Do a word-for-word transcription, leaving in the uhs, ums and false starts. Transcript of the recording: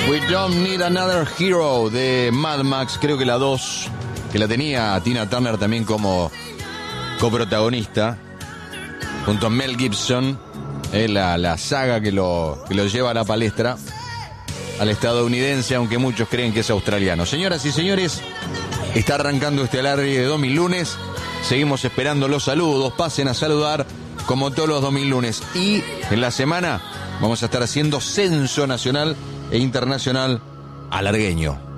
We Don't Need Another Hero de Mad Max, creo que la dos, que la tenía Tina Turner también como coprotagonista, junto a Mel Gibson, eh, la, la saga que lo, que lo lleva a la palestra, al estadounidense, aunque muchos creen que es australiano. Señoras y señores, está arrancando este alargue de Domi Lunes, seguimos esperando los saludos, pasen a saludar como todos los Domi Lunes, y en la semana vamos a estar haciendo censo nacional e internacional alargueño.